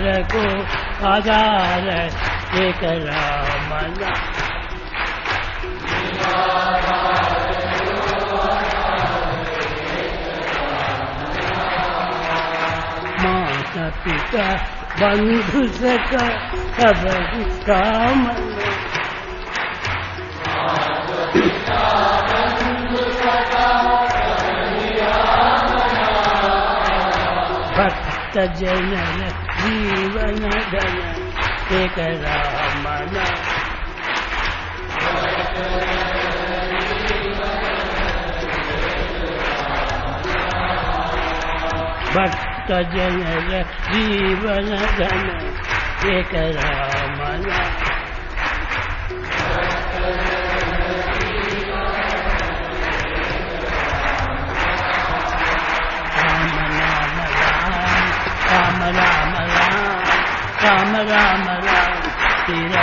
को आधार एक राम नाम। माता पिता बंधु सखा सब काम भक्त जनन जीवन धन एक राम नाम। भक्त जनन जीवन धन एक राम नाम। राम राम राम राम राम राम श्री